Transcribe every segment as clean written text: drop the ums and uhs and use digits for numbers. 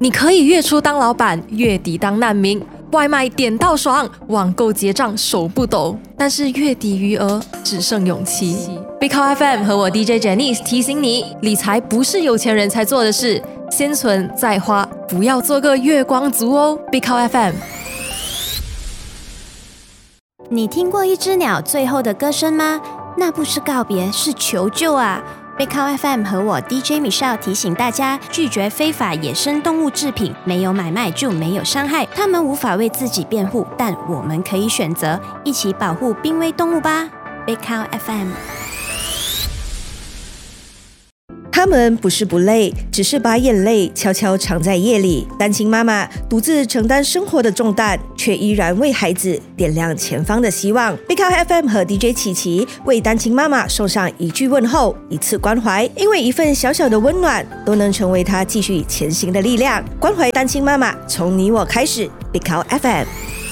你可以月初当老板，月底当难民，外卖点到爽，网购结账手不抖，但是月底余额只剩勇气。Big Cow FM 和我 DJ Janice 提醒你，理财不是有钱人才做的事，先存再花，不要做个月光族哦。Big Cow FM。 你听过一只鸟最后的歌声吗？那不是告别，是求救啊！Big Cow FM 和我 DJ Michelle 提醒大家，拒绝非法野生动物制品，没有买卖就没有伤害。他们无法为自己辩护，但我们可以选择一起保护濒危动物吧。Big Cow FM。 他们不是不累，只是把眼泪悄悄藏在夜里。单亲妈妈独自承担生活的重担，却依然为孩子点亮前方的希望。Big Cow FM 和 DJ 琪琪为单亲妈妈送上一句问候，一次关怀，因为一份小小的温暖，都能成为她继续前行的力量。关怀单亲妈妈，从你我开始。Big Cow FM。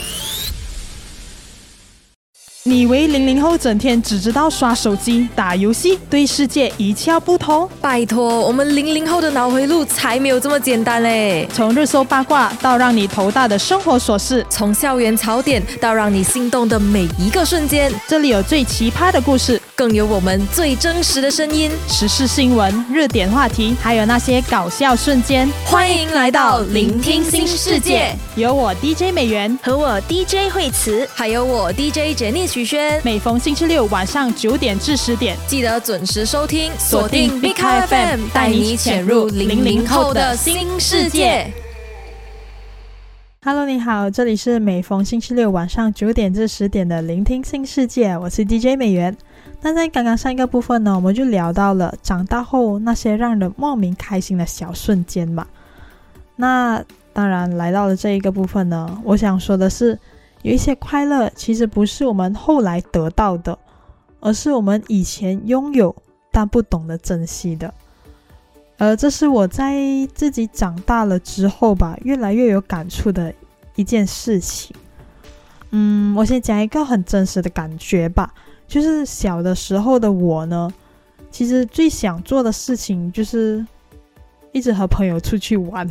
你以为00后整天只知道刷手机、打游戏，对世界一窍不通？ 拜托，我们00后的脑回路才没有这么简单嘞！ 从热搜八卦到让你头大的生活琐事， 从校园槽点到让你心动的每一个瞬间， 这里有最奇葩的故事， 更有我们最真实的声音， 时事新闻、热点话题，还有那些搞笑瞬间。 欢迎来到聆听新世界， 有我 DJ 美元和我 DJ 惠慈， 还有我 DJ Janice 徐轩。 每逢星期六晚上9点至10点， 记得准时收听，锁定 Big Cow FM， 带你潜入00后的新世界。 Hello， 你好，这里是每逢星期六晚上9点至10点的聆听新世界，我是 DJ 美元。那在刚刚上一个部分呢，我们就聊到了长大后那些让人莫名开心的小瞬间嘛。那当然来到了这一个部分呢，我想说的是，有一些快乐其实不是我们后来得到的，而是我们以前拥有但不懂得珍惜的。这是我在自己长大了之后吧，越来越有感触的一件事情。我先讲一个很真实的感觉吧，就是小的时候的我呢，其实最想做的事情就是一直和朋友出去玩。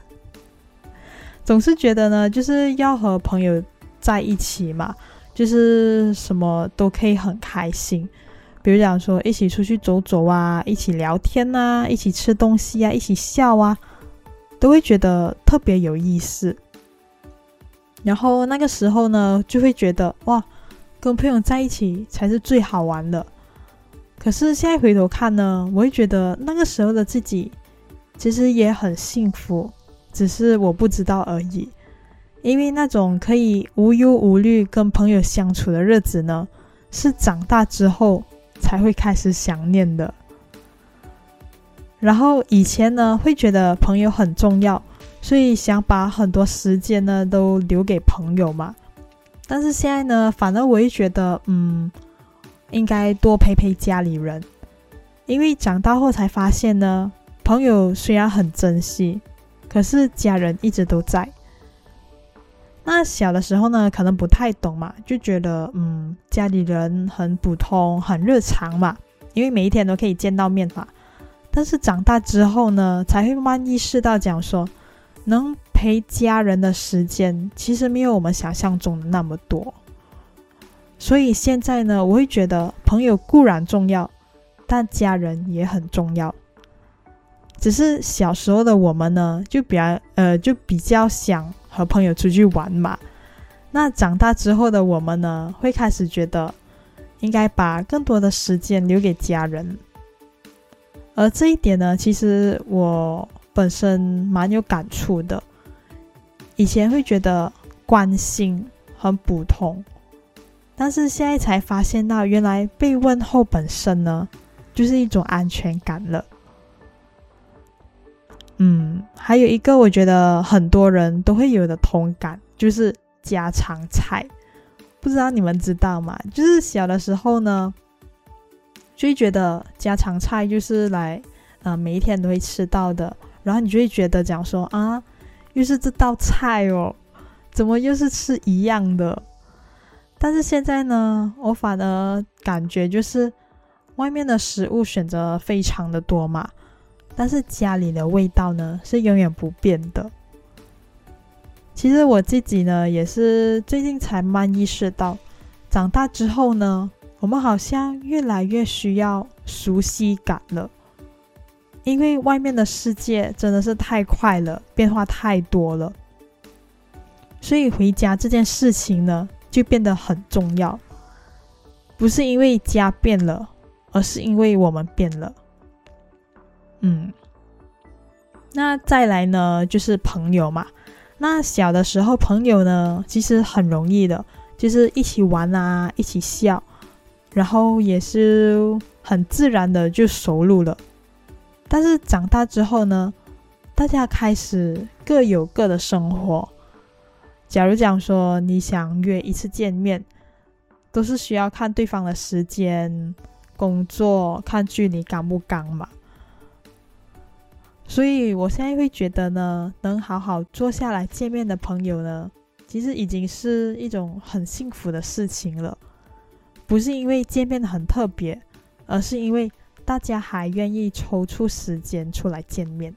总是觉得呢，就是要和朋友在一起嘛，就是什么都可以很开心。比如讲说一起出去走走啊，一起聊天啊，一起吃东西啊，一起笑啊，都会觉得特别有意思。然后那个时候呢，就会觉得哇，跟朋友在一起才是最好玩的。可是现在回头看呢，我会觉得那个时候的自己其实也很幸福，只是我不知道而已。因为那种可以无忧无虑跟朋友相处的日子呢，是长大之后才会开始想念的。然后以前呢，会觉得朋友很重要，所以想把很多时间呢都留给朋友嘛。但是现在呢，反而我会觉得应该多陪陪家里人。因为长大后才发现呢，朋友虽然很珍惜，可是家人一直都在。那小的时候呢，可能不太懂嘛，就觉得家里人很普通很日常嘛，因为每一天都可以见到面嘛。但是长大之后呢，才会慢慢意识到讲说，能陪家人的时间其实没有我们想象中的那么多。所以现在呢，我会觉得朋友固然重要，但家人也很重要。只是小时候的我们呢，就比较想和朋友出去玩嘛。那长大之后的我们呢，会开始觉得应该把更多的时间留给家人。而这一点呢，其实我本身蛮有感触的。以前会觉得关心很普通，但是现在才发现到，原来被问候本身呢，就是一种安全感了。还有一个我觉得很多人都会有的同感，就是家常菜。不知道你们知道吗？就是小的时候呢，就会觉得家常菜就是来每一天都会吃到的，然后你就会觉得讲说啊，又是这道菜哦，怎么又是吃一样的。但是现在呢，我反而感觉就是外面的食物选择非常的多嘛， 但是家里的味道呢是永远不变的。其实我自己呢也是最近才慢意识到，长大之后呢，我们好像越来越需要熟悉感了，因为外面的世界真的是太快了，变化太多了，所以回家这件事情呢就变得很重要，不是因为家变了，而是因为我们变了。那再来呢就是朋友嘛。那小的时候朋友呢其实很容易的，就是一起玩啊，一起笑，然后也是很自然的就熟络了。但是长大之后呢，大家开始各有各的生活。假如讲说你想约一次见面，都是需要看对方的时间、工作，看距离刚不刚嘛。所以我现在会觉得呢，能好好坐下来见面的朋友呢，其实已经是一种很幸福的事情了。不是因为见面很特别，而是因为大家还愿意抽出时间出来见面。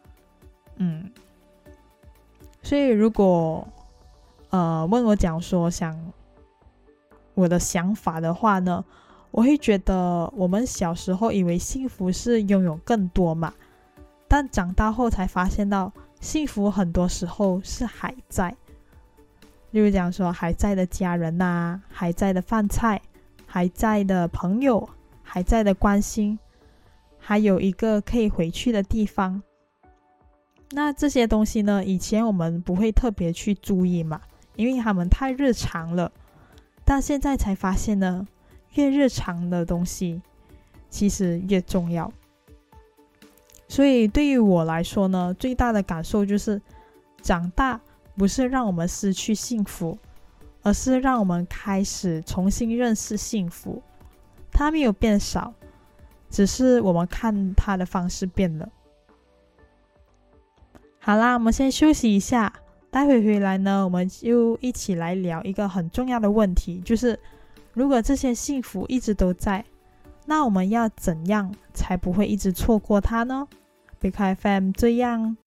所以如果问我讲说我的想法的话呢，我会觉得我们小时候以为幸福是拥有更多嘛，但长大后才发现到幸福很多时候是还在。例如讲说还在的家人啊，还在的饭菜，还在的朋友，还在的关心，还有一个可以回去的地方。那这些东西呢，以前我们不会特别去注意嘛，因为他们太日常了。但现在才发现呢，越日常的东西其实越重要。所以对于我来说呢，最大的感受就是长大不是让我们失去幸福，而是让我们开始重新认识幸福。它没有变少，只是我们看它的方式变了。好啦，我们先休息一下，待会回来呢，我们就一起来聊一个很重要的问题，就是如果这些幸福一直都在，那我们要怎样才不会一直错过它呢？BigHiFM 这样